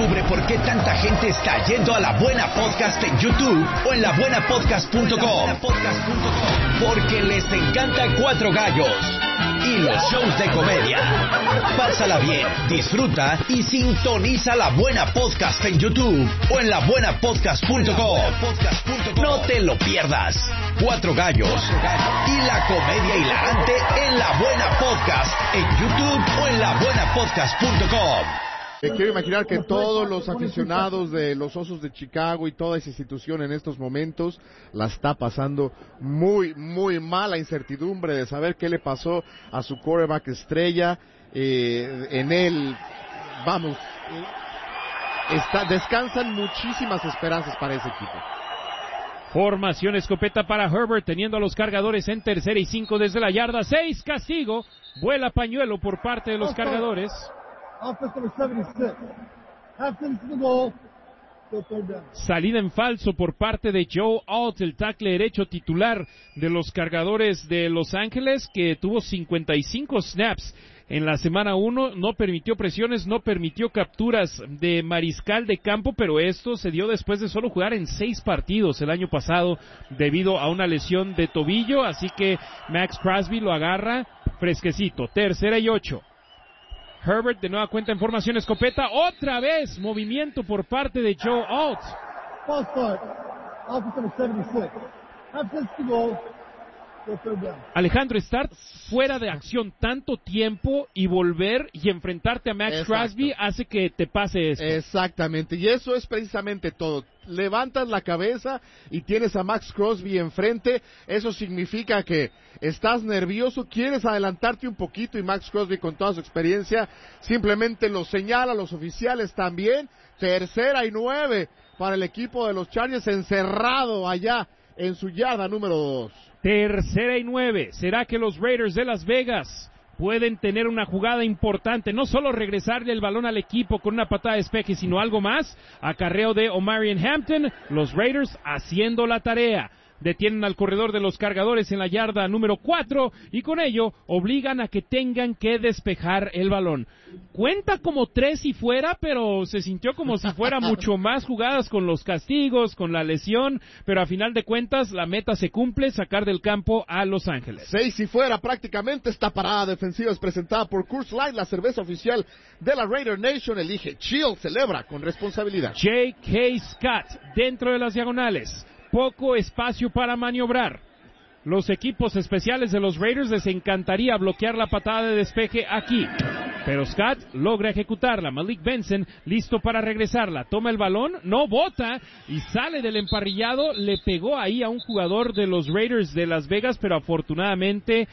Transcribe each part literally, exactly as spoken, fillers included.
Descubre por qué tanta gente está yendo a La Buena Podcast en YouTube o en la buena podcast punto com. Porque les encanta Cuatro Gallos y los shows de comedia. Pásala bien, disfruta y sintoniza La Buena Podcast en YouTube o en la buena podcast punto com. No te lo pierdas. Cuatro Gallos y la comedia hilarante en La Buena Podcast en YouTube o en la buena podcast punto com. Me quiero imaginar que todos los aficionados de los Osos de Chicago y toda esa institución en estos momentos la está pasando muy, muy mal, la incertidumbre de saber qué le pasó a su quarterback estrella. Eh, en él, vamos, está, descansan muchísimas esperanzas para ese equipo. Formación escopeta para Herbert, teniendo a los cargadores en tercera y cinco desde la yarda seis, castigo, vuela pañuelo por parte de los cargadores. Salida en falso por parte de Joe Alt, el tackle derecho titular de los cargadores de Los Ángeles, que tuvo cincuenta y cinco snaps en la semana uno, no permitió presiones, no permitió capturas de mariscal de campo, pero esto se dio después de solo jugar en seis partidos el año pasado debido a una lesión de tobillo, así que Max Crosby lo agarra fresquecito. Tercera y ocho. Herbert de nueva cuenta en formación escopeta, otra vez movimiento por parte de Joe Alt. Alejandro, estar fuera de acción tanto tiempo y volver y enfrentarte a Max Exacto. Crosby hace que te pase esto. Exactamente, y eso es precisamente todo. Levantas la cabeza y tienes a Max Crosby enfrente, eso significa que estás nervioso, quieres adelantarte un poquito y Max Crosby con toda su experiencia simplemente lo señala, los oficiales también. Tercera y nueve para el equipo de los Chargers, encerrado allá en su yarda número dos. Tercera y nueve. ¿Será que los Raiders de Las Vegas pueden tener una jugada importante? No solo regresarle el balón al equipo con una patada de despeje, sino algo más. Acarreo de Omarion Hampton. Los Raiders haciendo la tarea. Detienen al corredor de los cargadores en la yarda número cuatro y con ello obligan a que tengan que despejar el balón. Cuenta como tres y fuera, pero se sintió como si fuera mucho más jugadas con los castigos, con la lesión, pero a final de cuentas la meta se cumple, sacar del campo a Los Ángeles. Seis y fuera prácticamente. Esta parada defensiva es presentada por Coors Light, la cerveza oficial de la Raider Nation. Elige Chill, celebra con responsabilidad. J K. Scott dentro de las diagonales. Poco espacio para maniobrar. Los equipos especiales de los Raiders les encantaría bloquear la patada de despeje aquí, pero Scott logra ejecutarla. Malik Benson listo para regresarla. Toma el balón, no bota y sale del emparrillado. Le pegó ahí a un jugador de los Raiders de Las Vegas, pero afortunadamente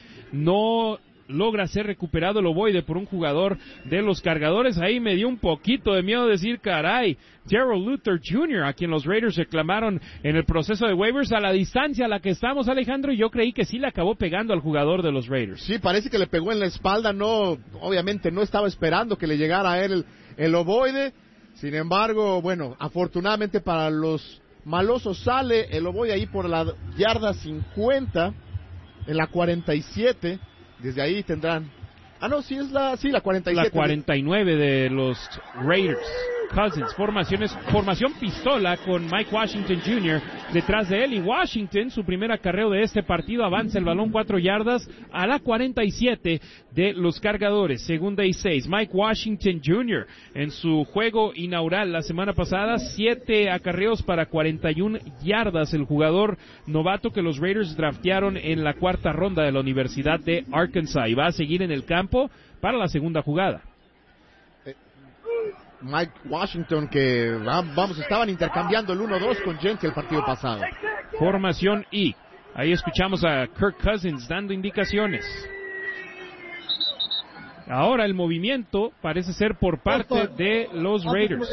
no logra ser recuperado el ovoide por un jugador de los cargadores. Ahí me dio un poquito de miedo decir, caray, Gerald Luther junior, a quien los Raiders reclamaron en el proceso de waivers, a la distancia a la que estamos, Alejandro, y yo creí que sí le acabó pegando al jugador de los Raiders. Sí, parece que le pegó en la espalda, no, obviamente no estaba esperando que le llegara a él el, el ovoide. Sin embargo, bueno, afortunadamente para los malosos sale el ovoide ahí por la yarda cincuenta, en la cuarenta y siete. Desde ahí tendrán... Ah, no, sí es la, sí, la cuarenta y siete. La cuarenta y nueve de los Raiders. Cousins, formaciones, formación pistola con Mike Washington junior detrás de él, y Washington, su primer acarreo de este partido, avanza el balón cuatro yardas a la cuarenta y siete de los cargadores. Segunda y seis. Mike Washington junior en su juego inaugural la semana pasada, siete acarreos para cuarenta y una yardas, el jugador novato que los Raiders draftearon en la cuarta ronda de la Universidad de Arkansas, y va a seguir en el campo para la segunda jugada. Mike Washington, que vamos, estaban intercambiando el uno dos con Jenke el partido pasado. Formación I. Ahí escuchamos a Kirk Cousins dando indicaciones. Ahora el movimiento parece ser por parte de los Raiders.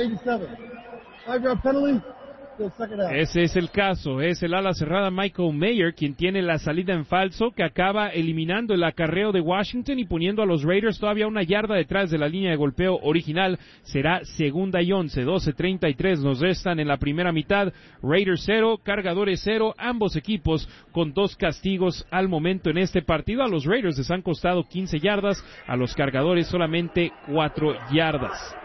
Ese es el caso, es el ala cerrada Michael Mayer quien tiene la salida en falso, que acaba eliminando el acarreo de Washington y poniendo a los Raiders todavía una yarda detrás de la línea de golpeo original. Será segunda y once, doce treinta y tres nos restan en la primera mitad. Raiders cero, Cargadores cero, ambos equipos con dos castigos al momento en este partido. A los Raiders les han costado quince yardas, a los Cargadores solamente cuatro yardas.